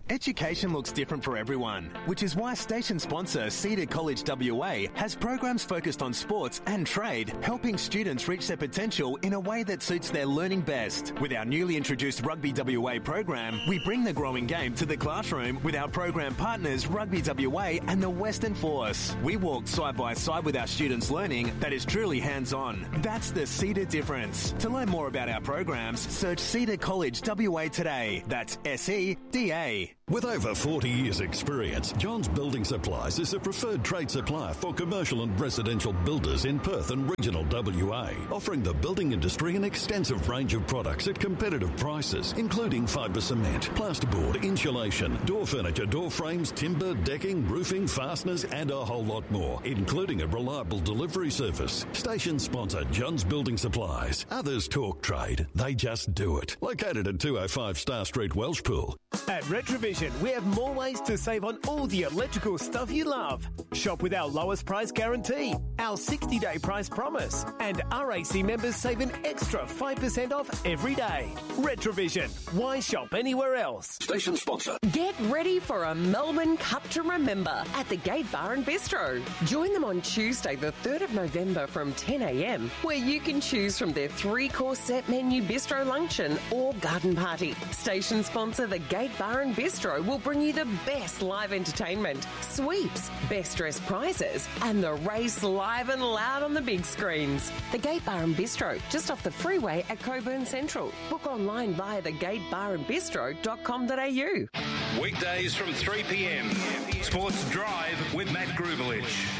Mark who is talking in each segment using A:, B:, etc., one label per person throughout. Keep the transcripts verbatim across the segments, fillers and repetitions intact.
A: Education looks different for everyone, which is why station sponsor Cedar College W A has programs focused on sports and trade, helping students reach their potential in a way that suits their learning best. With our newly introduced Rugby W A program, we bring the growing game to the classroom with our program partners Rugby W A and the Western Force. We walk side by side with our students' learning that is truly hands-on. That's the Cedar difference. To learn more about our programs, search Cedar College W A today. That's S E D A.
B: With over forty years' experience, Johns Building Supplies is a preferred trade supplier for commercial and residential builders in Perth and regional W A, offering the building industry an extensive range of products at competitive prices, including fibre cement, plasterboard, insulation, door furniture, door frames, timber, decking, roofing, fasteners, and a whole lot more, including a reliable delivery service. Station sponsor Johns Building Supplies. Others talk trade, they just do it. Located at two oh five Star Street, Welshpool.
C: At Retrovision, we have more ways to save on all the electrical stuff you love. Shop with our lowest price guarantee, our sixty-day price promise, and R A C members save an extra five percent off every day. Retrovision. Why shop anywhere else?
B: Station sponsor.
D: Get ready for a Melbourne Cup to remember at the Gate Bar and Bistro. Join them on Tuesday, the third of November from ten a m, where you can choose from their three-course set menu bistro luncheon or garden party. Station sponsor, the Gate Bar and Bistro, will bring you the best live entertainment, sweeps, best dressed prizes, and the race live and loud on the big screens. The Gate Bar and Bistro, just off the freeway at Cockburn Central. Book online via the gate bar and bistro dot com dot a u.
E: Weekdays from three p m. Sports Drive with Matt Grubelich.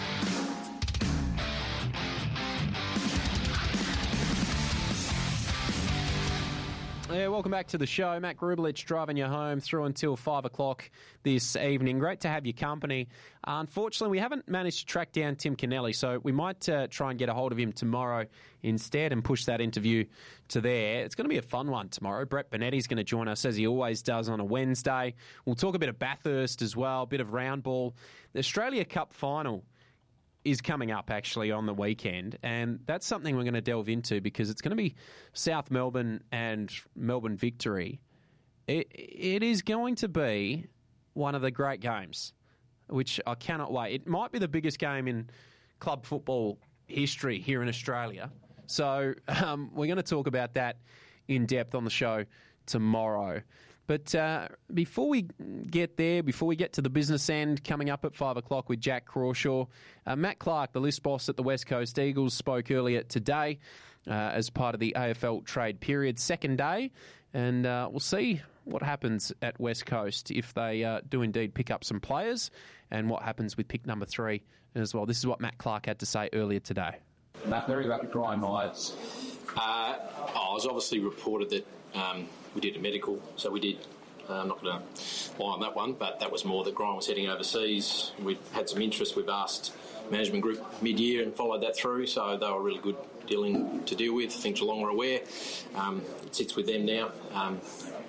F: Yeah, welcome back to the show. Matt Grubelich driving you home through until five o'clock this evening. Great to have your company. Uh, unfortunately, we haven't managed to track down Tim Kennelly, so we might uh, try and get a hold of him tomorrow instead and push that interview to there. It's going to be a fun one tomorrow. Brett Bonetti's going to join us, as he always does, on a Wednesday. We'll talk a bit of Bathurst as well, a bit of round ball. The Australia Cup final is coming up actually on the weekend, and that's something we're going to delve into because it's going to be South Melbourne and Melbourne Victory. It, it is going to be one of the great games, which I cannot wait. It might be the biggest game in club football history here in Australia. So um, we're going to talk about that in depth on the show tomorrow. But uh, before we get there, before we get to the business end, coming up at five o'clock with Jack Crawshaw, uh, Matt Clark, the list boss at the West Coast Eagles, spoke earlier today uh, as part of the A F L trade period, second day, and uh, we'll see what happens at West Coast if they uh, do indeed pick up some players, and what happens with pick number three as well. This is what Matt Clark had to say earlier today.
G: Matt, very about the Brian Myers.
H: Uh, oh, it was obviously reported that um, we did a medical, so we did. Uh, I'm not going to lie on that one, but that was more that Brian was heading overseas. We've had some interest. We've asked management group mid-year and followed that through, so they were really good dealing to deal with. I think Geelong were aware. Um, it sits with them now. Um,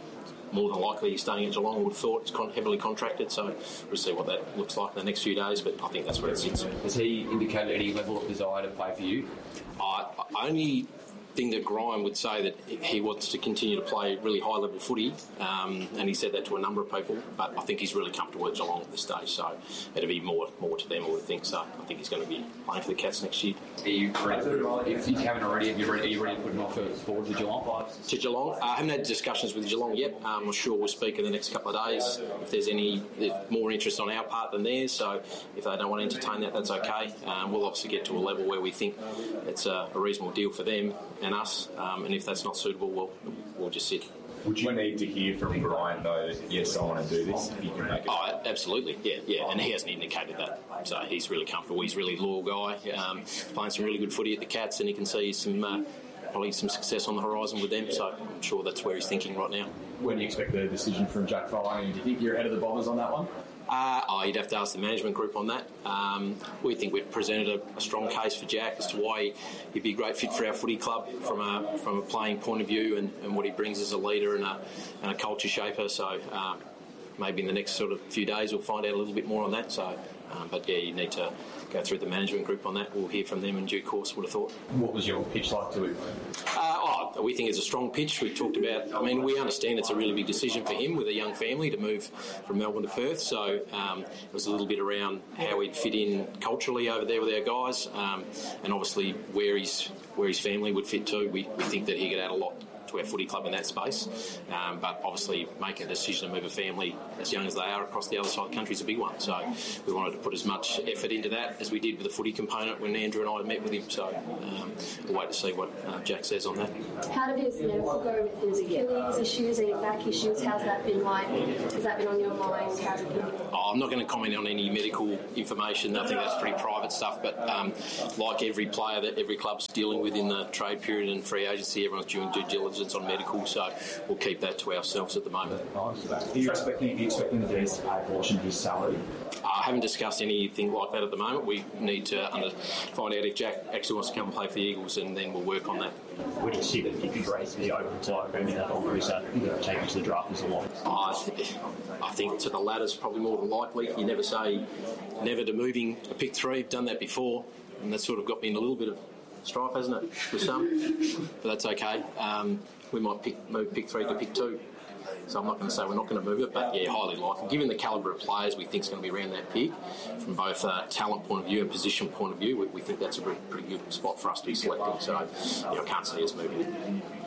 H: more than likely he's staying at Geelong, I would have thought. It's con- heavily contracted, so we'll see what that looks like in the next few days, but I think that's where it sits.
G: Has he indicated any level of desire to play for you?
H: I, I only thing that Grime would say that he wants to continue to play really high-level footy, um, and he said that to a number of people, but I think he's really comfortable at Geelong at this stage, so it'll be more more to them, I would think. So I think he's going to be playing for the Cats next year.
G: Are you ready? If you haven't already, have you ready, are you ready to put him off forward to Geelong?
H: To Geelong? I haven't had discussions with Geelong yet. Um, I'm sure we'll speak in the next couple of days if there's any if more interest on our part than theirs, so if they don't want to entertain that, that's okay. Um, we'll obviously get to a level where we think it's a, a reasonable deal for them and us, um, and if that's not suitable, we'll, we'll just sit.
I: Would you need to hear from Brian, though, that, yes, I want to do this, if you can make it?
H: Oh, absolutely, yeah, yeah, and he hasn't indicated that. So he's really comfortable. He's a really loyal guy, um, playing some really good footy at the Cats, and he can see some uh, probably some success on the horizon with them, so I'm sure that's where he's thinking right now.
I: When do you expect the decision from Jack Foley? Do you think you're ahead of the Bombers on that one?
H: Uh, oh, you'd have to ask the management group on that. Um, we think we've presented a, a strong case for Jack as to why he'd be a great fit for our footy club from a from a playing point of view, and, and what he brings as a leader and a, and a culture shaper. So um, maybe in the next sort of few days we'll find out a little bit more on that. So, um, but yeah, you need to go through the management group on that. We'll hear from them in due course, would have thought.
I: What was your pitch like to him?
H: Uh, oh, Oh, we think it's a strong pitch. We've talked about, I mean, we understand it's a really big decision for him with a young family to move from Melbourne to Perth. So um, it was a little bit around how he'd fit in culturally over there with our guys, um, and obviously where his where his family would fit too. We, we think that he could add a lot to our footy club in that space, um, but obviously making a decision to move a family as young as they are across the other side of the country is a big one, so we wanted to put as much effort into that as we did with the footy component when Andrew and I met with him, so um, we'll wait to see what uh, Jack says on that.
J: How did his medical go with his Achilles issues, any back issues? How's that been like? Has that been on your mind? How's it been?
H: Oh, I'm not going to comment on any medical information. I think that's pretty private stuff, but um, like every player that every club's dealing with in the trade period and free agency, everyone's doing due diligence on medical, so we'll keep that to ourselves at the moment.
I: Are you expecting, are you expecting the D's to pay a portion of his salary?
H: I haven't discussed anything like that at the moment. We need to under, find out if Jack actually wants to come and play for the Eagles, and then we'll work on that.
K: Would you see that if you raise the open to open that, or is that you know, taking to the draft as a lot?
H: I, th- I think to the latter's probably more than likely. You never say never to moving a pick three. I've done that before, and that's sort of got me in a little bit of strife, hasn't it, with some? But that's okay. Um, we might pick, move pick three to pick two. So I'm not going to say we're not going to move it, but yeah, highly likely. Given the calibre of players we think is going to be around that pick, from both a talent point of view and position point of view, we, we think that's a pretty, pretty good spot for us to be selecting. So yeah, I can't see us moving it.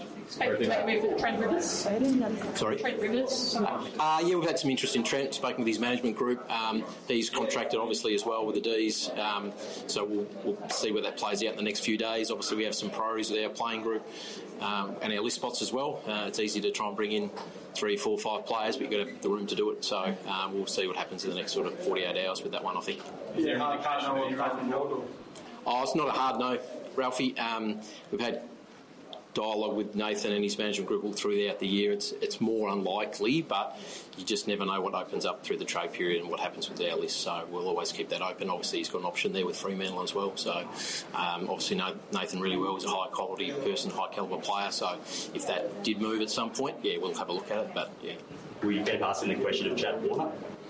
L: Trent Rivers.
H: Sorry?
L: Trent Rivers.
H: Uh, yeah, we've had some interest in Trent, spoken with his management group. Um, he's contracted, obviously, as well with the D's. Um, so we'll, we'll see where that plays out in the next few days. Obviously, we have some priorities with our playing group um, and our list spots as well. Uh, it's easy to try and bring in three, four, five players, but you've got to have the room to do it. So um, we'll see what happens in the next sort of forty-eight hours with that one, I think.
I: Is there an indication that you're going to
H: Oh, it's not a hard no, Ralphie. Um, we've had dialogue with Nathan and his management group all throughout the year. It's it's more unlikely, but you just never know what opens up through the trade period and what happens with our list. So we'll always keep that open. Obviously, he's got an option there with Fremantle as well. So um, obviously, know Nathan really well. He's a high quality person, high calibre player. So if that did move at some point, yeah, we'll have a look at it. But yeah.
K: Will you get past the question of Chad Warner?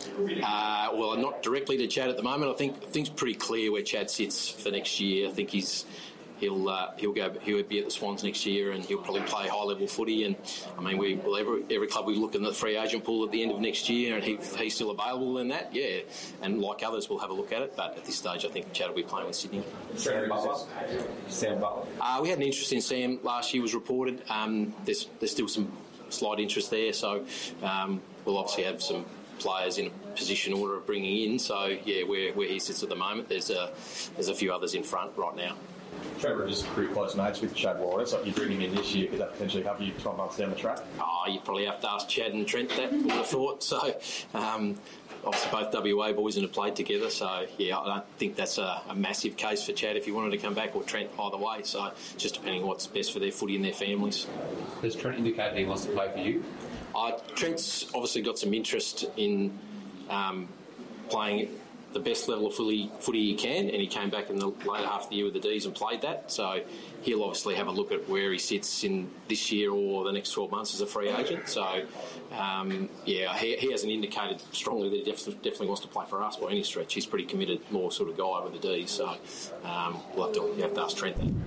H: Uh, well, not directly to Chad at the moment. I think I think's pretty clear where Chad sits for next year. I think he's. He'll uh, he'll go. He'll be at the Swans next year, and he'll probably play high level footy. And I mean, we well, every every club we look in the free agent pool at the end of next year, and he, he's still available in that. Yeah, and like others, we'll have a look at it. But at this stage, I think Chad will be playing with Sydney.
I: Sam Butler. Sam Butler.
H: Uh, we had an interest in Sam last year. Was reported. Um, there's there's still some slight interest there. So um, we'll obviously have some players in a position order of bringing in. So yeah, where where he sits at the moment, there's a there's a few others in front right now.
I: Trent Rivers is pretty close mates with Chad Warner, so if you bring him in this year, could that potentially cover you twelve months down the track?
H: Oh, you'd probably have to ask Chad and Trent that, I would have thought. So, um, obviously both W A boys and have played together, so yeah, I don't think that's a, a massive case for Chad if he wanted to come back, or Trent, either way. So, just depending on what's best for their footy and their families.
G: Has Trent indicated he wants to play for you?
H: Uh, Trent's obviously got some interest in um, playing the best level of footy, footy he can, and he came back in the later half of the year with the D's and played that. So he'll obviously have a look at where he sits in this year or the next twelve months as a free agent. So, um, yeah, he, he hasn't indicated strongly that he definitely, definitely wants to play for us by any stretch. He's pretty committed, more sort of guy with the D's. So um, we'll have to, you have to ask Trent then.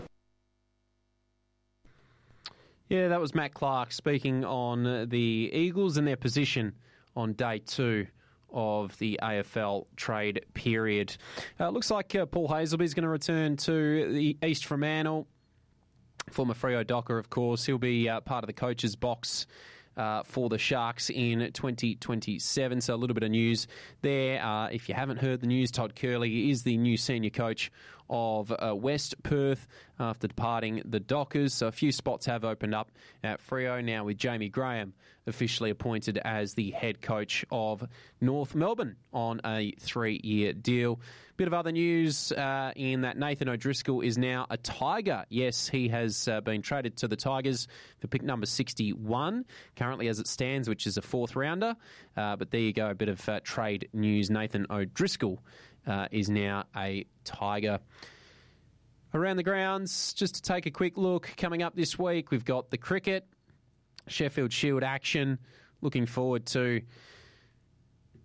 F: Yeah, that was Matt Clark speaking on the Eagles and their position on day two of the A F L trade period. Uh, looks like uh, Paul Hazelby is going to return to the East Fremantle. Former Freo Docker, of course. He'll be uh, part of the coach's box uh, for the Sharks in twenty twenty-seven. So a little bit of news there. Uh, if you haven't heard the news, Todd Curley is the new senior coach of uh, West Perth after departing the Dockers. So a few spots have opened up at Freo now, with Jamie Graham officially appointed as the head coach of North Melbourne on a three-year deal. Bit of other news uh, in that Nathan O'Driscoll is now a Tiger. Yes, he has uh, been traded to the Tigers for pick number sixty-one, currently as it stands, which is a fourth rounder. Uh, but there you go, a bit of uh, trade news. Nathan O'Driscoll uh, is now a Tiger. Around the grounds, just to take a quick look, coming up this week, we've got the cricket, Sheffield Shield action. Looking forward to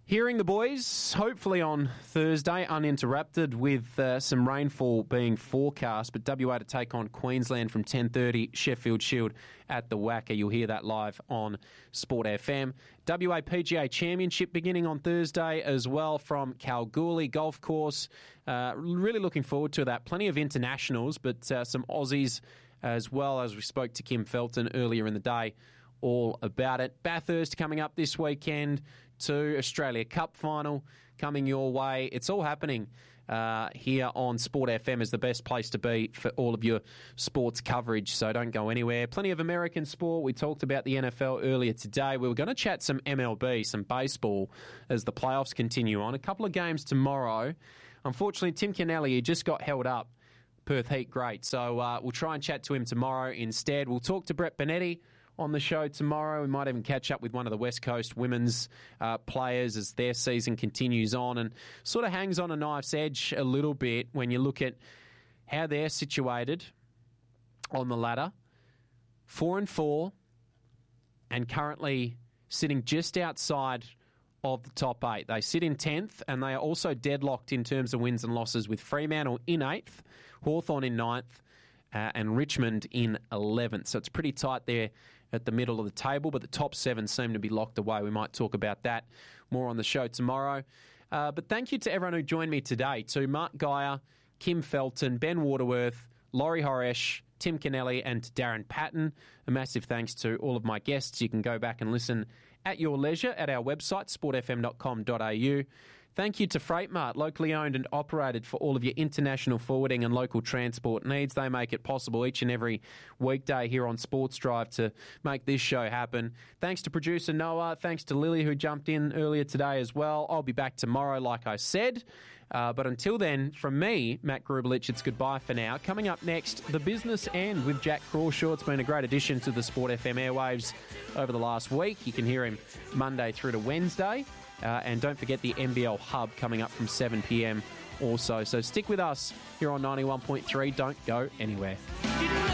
F: Hearing the boys, hopefully on Thursday, uninterrupted with uh, some rainfall being forecast, but W A to take on Queensland from ten thirty, Sheffield Shield at the Wacker. You'll hear that live on Sport F M. W A P G A Championship beginning on Thursday as well from Kalgoorlie Golf Course. Uh, really looking forward to that. Plenty of internationals, but uh, some Aussies as well, as we spoke to Kim Felton earlier in the day all about it. Bathurst coming up this weekend. To Australia Cup final coming your way. It's all happening uh, here on Sport F M is the best place to be for all of your sports coverage, so don't go anywhere. Plenty of American sport. We talked about the N F L earlier today. We were going to chat some M L B, some baseball, as the playoffs continue on. A couple of games tomorrow. Unfortunately, Tim Kennelly, he just got held up. Perth Heat great. So uh, we'll try and chat to him tomorrow instead. We'll talk to Brett Bonetti on the show tomorrow. We might even catch up with one of the West Coast women's uh, players as their season continues on and sort of hangs on a knife's edge a little bit when you look at how they're situated on the ladder. Four and four and currently sitting just outside of the top eight. They sit in tenth and they are also deadlocked in terms of wins and losses with Fremantle in eighth, Hawthorn in ninth, uh, and Richmond in eleventh. So it's pretty tight there at the middle of the table, but the top seven seem to be locked away. We might talk about that more on the show tomorrow. Uh, but thank you to everyone who joined me today, to Mark Geyer, Kim Felton, Ben Waterworth, Laurie Horesh, Tim Kennelly, and Darren Patton. A massive thanks to all of my guests. You can go back and listen at your leisure at our website, sport f m dot com dot a u. Thank you to Freightmart, locally owned and operated for all of your international forwarding and local transport needs. They make it possible each and every weekday here on Sports Drive to make this show happen. Thanks to producer Noah. Thanks to Lily, who jumped in earlier today as well. I'll be back tomorrow, like I said. Uh, but until then, from me, Matt Grubelich, it's goodbye for now. Coming up next, The Business End with Jack Crawshaw. It's been a great addition to the Sport F M airwaves over the last week. You can hear him Monday through to Wednesday. Uh, and don't forget the N B L Hub coming up from seven p m also. So stick with us here on ninety-one point three. Don't go anywhere.